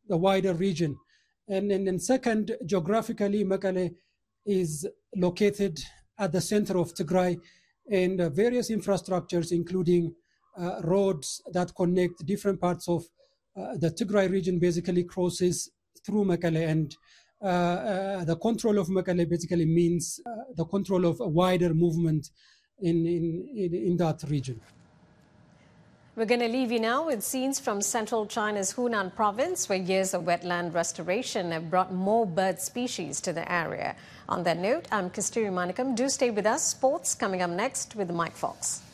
the wider region. And second, geographically, Mekelle is located at the center of Tigray, and various infrastructures, including roads that connect different parts of the Tigray region, basically crosses through Mekelle. And the control of Mekelle basically means the control of a wider movement in that region. We're going to leave you now with scenes from central China's Hunan province, where years of wetland restoration have brought more bird species to the area. On that note, I'm Kasturi Manikam. Do stay with us. Sports coming up next with Mike Fox.